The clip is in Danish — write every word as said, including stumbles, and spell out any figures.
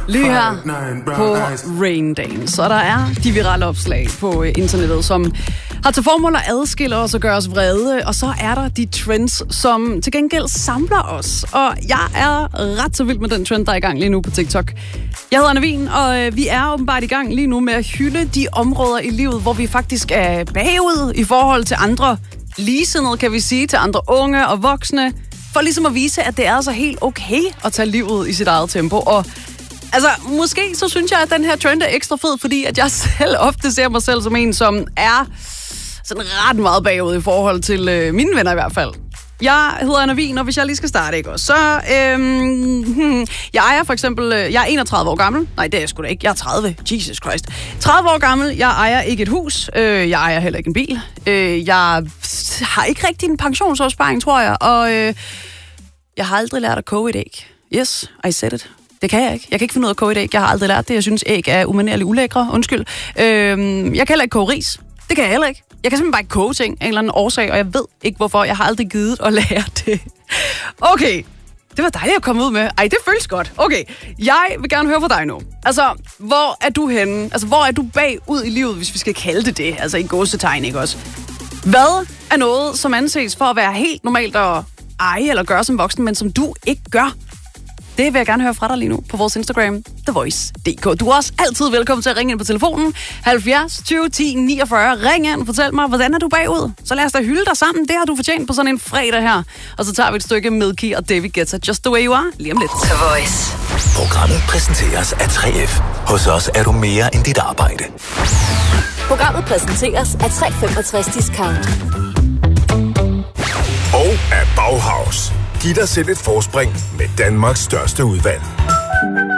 Lige her på Rain Dance. Så der er de virale opslag på internettet, som har til formål at adskille os og gøre os vrede. Og så er der de trends, som til gengæld samler os. Og jeg er ret så vild med den trend, der er i gang lige nu på TikTok. Jeg hedder Anna Wien, og vi er åbenbart i gang lige nu med at hylde de områder i livet, hvor vi faktisk er bagud i forhold til andre ligesindede, kan vi sige, til andre unge og voksne. For ligesom at vise, at det er altså helt okay at tage livet i sit eget tempo. Og altså, måske så synes jeg, at den her trend er ekstra fed, fordi at jeg selv ofte ser mig selv som en, som er sådan ret meget bagud i forhold til øh, mine venner i hvert fald. Jeg hedder Anna Wien, og hvis jeg lige skal starte, ikke også, så øhm, hmm, jeg er for eksempel, øh, jeg er enogtredive år gammel. Nej, det er jeg sgu da ikke. Jeg er tredive. Jesus Christ. tredive år gammel. Jeg ejer ikke et hus. Øh, jeg ejer heller ikke en bil. Øh, jeg har ikke rigtig en pensionsopsparing, tror jeg. Og øh, jeg har aldrig lært at koge et æg. Yes, I said it. Det kan jeg ikke. Jeg kan ikke finde ud af at koge et æg. Jeg har aldrig lært det. Jeg synes, æg er umanerligt ulækre. Undskyld. Øh, jeg kan heller ikke koge ris. Det kan jeg heller ikke. Jeg kan simpelthen bare ikke koge ting af en eller anden årsag, og jeg ved ikke, hvorfor. Jeg har aldrig givet at lære det. Okay, det var dejligt at komme ud med. Ej, det føles godt. Okay, jeg vil gerne høre fra dig nu. Altså, hvor er du henne? Altså, hvor er du bagud i livet, hvis vi skal kalde det det? Altså, i gåsetegn, ikke også? Hvad er noget, som anses for at være helt normalt at eje eller gøre som voksen, men som du ikke gør? Det vil jeg gerne høre fra dig lige nu på vores Instagram, The Voice punktum d k. Du er også altid velkommen til at ringe ind på telefonen halvfjerds tyve ti niogfyrre. Ring ind og fortæl mig, hvordan er du bagud? Så lad os da hylde dig sammen. Det har du fortjent på sådan en fredag her. Og så tager vi et stykke Milky og David Guetta, Just the Way You Are, lige om lidt. The Voice. Programmet præsenteres af tre F. Hos os er du mere end dit arbejde. Programmet præsenteres af tre femogtres Discount. Og af Bauhaus. Giv dig selv et forspring med Danmarks største udvalg.